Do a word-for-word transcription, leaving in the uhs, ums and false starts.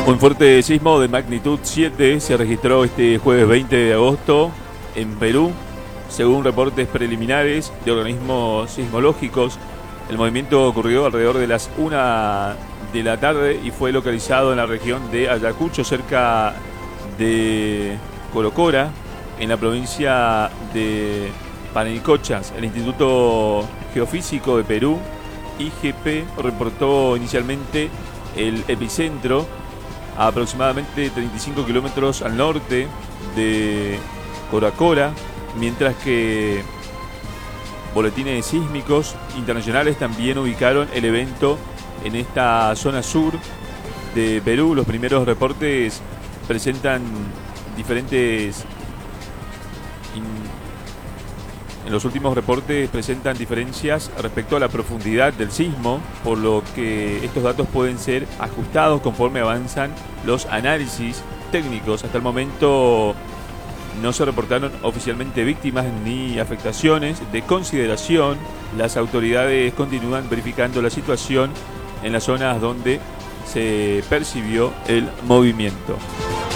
Un fuerte sismo de magnitud siete se registró este jueves veinte de agosto en Perú. Según reportes preliminares de organismos sismológicos, el movimiento ocurrió alrededor de las una de la tarde y fue localizado en la región de Ayacucho, cerca de Corocora, en la provincia de Parincochas. El Instituto Geofísico de Perú, I G P, reportó inicialmente el epicentro a aproximadamente treinta y cinco kilómetros al norte de Corocora, mientras que boletines sísmicos internacionales también ubicaron el evento en esta zona sur de Perú. Los primeros reportes presentan diferentes en los últimos reportes presentan diferencias respecto a la profundidad del sismo, por lo que estos datos pueden ser ajustados conforme avanzan los análisis técnicos. Hasta el momento no se reportaron oficialmente víctimas ni afectaciones de consideración. Las autoridades continúan verificando la situación en las zonas donde se percibió el movimiento.